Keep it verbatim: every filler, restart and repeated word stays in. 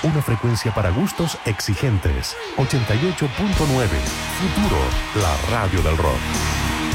Una frecuencia para gustos exigentes. ochenta y ocho punto nueve. Futuro, la radio del rock.